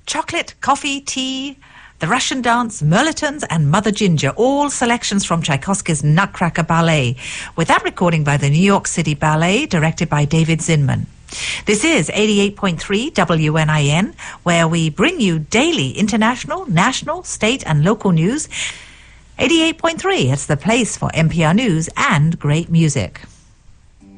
Chocolate, coffee, tea, the Russian dance, Merlitons and Mother Ginger, all selections from Tchaikovsky's Nutcracker Ballet, with that recording by the New York City Ballet, directed by David Zinman. This is 88.3 WNIN, where we bring you daily international, national, state and local news. 88.3, it's the place for NPR news and great music.